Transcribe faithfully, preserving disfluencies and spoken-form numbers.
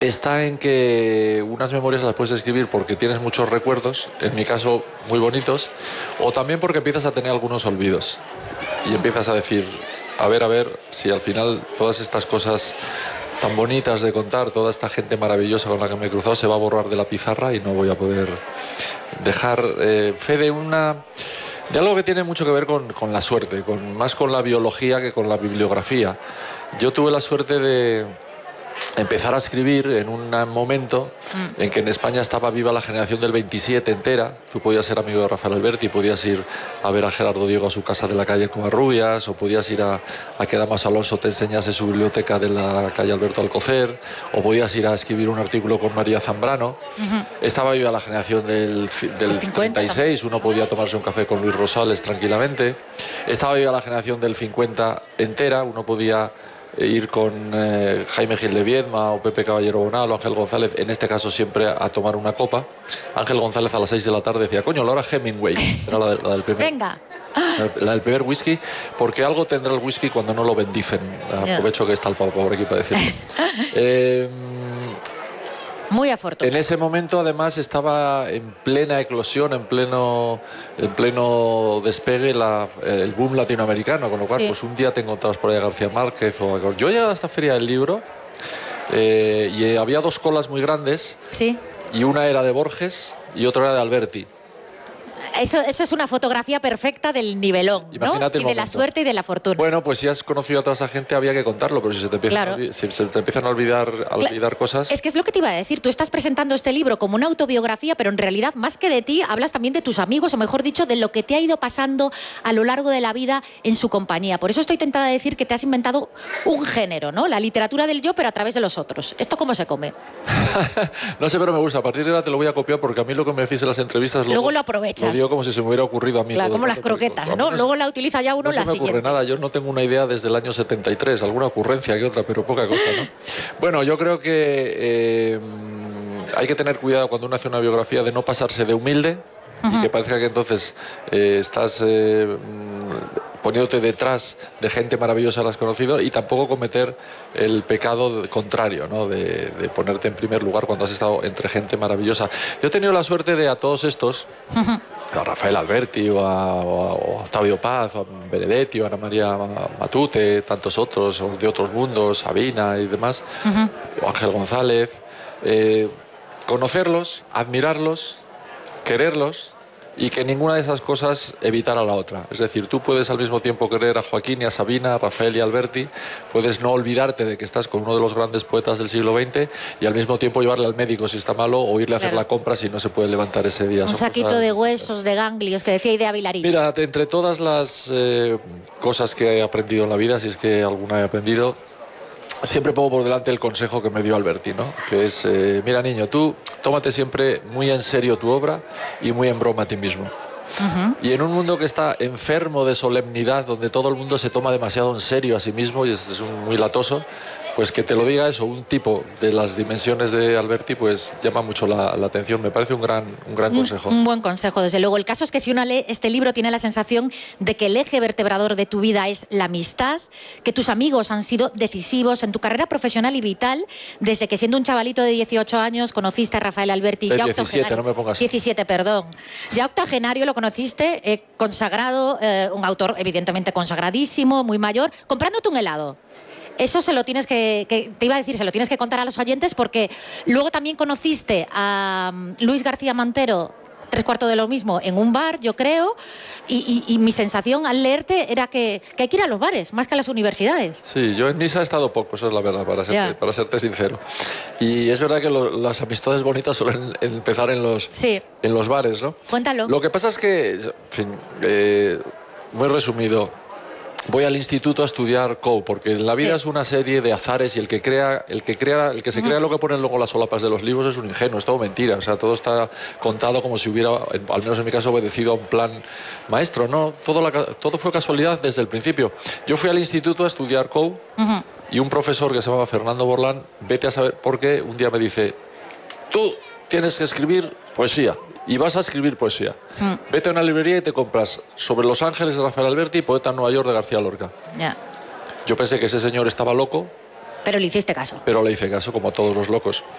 está en que unas memorias las puedes escribir porque tienes muchos recuerdos, en mi caso muy bonitos, o también porque empiezas a tener algunos olvidos y empiezas a decir, a ver, a ver, si al final todas estas cosas tan bonitas de contar, toda esta gente maravillosa con la que me he cruzado se va a borrar de la pizarra y no voy a poder dejar eh, fe de una... de algo que tiene mucho que ver con, con la suerte, con, más con la biología que con la bibliografía. Yo tuve la suerte de empezar a escribir en un momento mm. en que en España estaba viva la generación del veintisiete entera. Tú podías ser amigo de Rafael Alberti, podías ir a ver a Gerardo Diego a su casa de la calle Covarrubias, o podías ir a, a que Damaso Alonso te enseñase su biblioteca de la calle Alberto Alcocer, o podías ir a escribir un artículo con María Zambrano. Uh-huh. Estaba viva la generación del, del treinta y seis, uno podía tomarse un café con Luis Rosales tranquilamente. Estaba viva la generación del cincuenta entera, uno podía ir con eh, Jaime Gil de Viedma o Pepe Caballero Bonal o Ángel González, en este caso siempre a tomar una copa. Ángel González a las seis de la tarde decía, coño, la hora Hemingway, era la, de, la del primer... Venga. La, la del primer whisky, porque algo tendrá el whisky cuando no lo bendicen. Aprovecho que está el pavo por aquí para decirlo. eh, Muy afortunado. En ese momento, además, estaba en plena eclosión, en pleno, en pleno despegue la, el boom latinoamericano, con lo cual, sí. pues un día te encontrabas por ahí a García Márquez o a... Yo llegué a esta feria del libro eh, y había dos colas muy grandes, sí. y una era de Borges y otra era de Alberti. Eso, eso es una fotografía perfecta del nivelón, Imagínate, ¿no? Y de la suerte y de la fortuna. Bueno, pues si has conocido a toda esa gente había que contarlo, pero si se te empiezan, claro. a, si se te empiezan a olvidar, a olvidar cosas... Es que es lo que te iba a decir, tú estás presentando este libro como una autobiografía, pero en realidad más que de ti hablas también de tus amigos, o mejor dicho, de lo que te ha ido pasando a lo largo de la vida en su compañía. Por eso estoy tentada a decir que te has inventado un género, ¿no? La literatura del yo, pero a través de los otros. ¿Esto cómo se come? No sé, pero me gusta. A partir de ahora te lo voy a copiar porque a mí lo que me decís en las entrevistas... Luego, luego lo aprovechas. Lo digo como si se me hubiera ocurrido a mí. Claro, como las croquetas, ¿no? No luego la utiliza ya uno no la siguiente. No se me ocurre nada, yo no tengo una idea desde el año setenta y tres, alguna ocurrencia que otra, pero poca cosa, ¿no? Bueno, yo creo que eh, hay que tener cuidado cuando uno hace una biografía de no pasarse de humilde, uh-huh. y que parezca que entonces eh, estás... Eh, poniéndote detrás de gente maravillosa que has conocido, y tampoco cometer el pecado contrario, ¿no? de, de ponerte en primer lugar cuando has estado entre gente maravillosa. Yo he tenido la suerte de a todos estos, uh-huh. a Rafael Alberti, o a, o a, o a Octavio Paz, o a Benedetti, o a Ana María Matute, tantos otros, o de otros mundos, Sabina y demás, uh-huh. o Ángel González, eh, conocerlos, admirarlos, quererlos, y que ninguna de esas cosas evitara la otra. Es decir, tú puedes al mismo tiempo querer a Joaquín y a Sabina, a Rafael y a Alberti, puedes no olvidarte de que estás con uno de los grandes poetas del siglo veinte y al mismo tiempo llevarle al médico si está malo, o irle a hacer claro. la compra si no se puede levantar ese día. Un Son saquito cosas... de huesos, de ganglios, que decía Idea Vilarín. Mira, entre todas las eh, cosas que he aprendido en la vida, si es que alguna he aprendido, siempre pongo por delante el consejo que me dio Alberti, ¿no? Que es, eh, mira niño, tú tómate siempre muy en serio tu obra y muy en broma a ti mismo. Uh-huh. Y en un mundo que está enfermo de solemnidad, donde todo el mundo se toma demasiado en serio a sí mismo y es, es un, muy latoso, pues que te lo diga eso, un tipo de las dimensiones de Alberti, pues llama mucho la, la atención. Me parece un gran, un gran consejo. Un, un buen consejo, desde luego. El caso es que si uno lee este libro tiene la sensación de que el eje vertebrador de tu vida es la amistad, que tus amigos han sido decisivos en tu carrera profesional y vital, desde que siendo un chavalito de dieciocho años conociste a Rafael Alberti. De ya diecisiete, no me pongas. diecisiete, perdón. Ya octogenario lo conociste, eh, consagrado, eh, un autor evidentemente consagradísimo, muy mayor, comprándote un helado. Eso se lo tienes que, que, te iba a decir, se lo tienes que contar a los oyentes, porque luego también conociste a Luis García Montero, tres cuartos de lo mismo, en un bar, yo creo, y, y, y mi sensación al leerte era que, que hay que ir a los bares, más que a las universidades. Sí, yo en misa he estado poco, eso es la verdad, para serte, para serte sincero. Y es verdad que lo, las amistades bonitas suelen empezar en los, sí. en los bares, ¿no? Cuéntalo. Lo que pasa es que, en fin, eh, muy resumido, voy al instituto a estudiar C O U, porque la vida sí. es una serie de azares, y el que crea, el que crea, el que se crea uh-huh. lo que ponen luego las solapas de los libros es un ingenuo, es todo mentira. O sea, todo está contado como si hubiera, al menos en mi caso, obedecido a un plan maestro. No, todo, la, todo fue casualidad desde el principio. Yo fui al instituto a estudiar C O U, uh-huh. y un profesor que se llamaba Fernando Borlán, vete a saber por qué, un día me dice, tú tienes que escribir poesía. Y vas a escribir poesía. Mm. Vete a una librería y te compras Sobre los ángeles de Rafael Alberti y Poeta en Nueva York de García Lorca. Yeah. Yo pensé que ese señor estaba loco. Pero le hiciste caso. Pero le hice caso, como a todos los locos.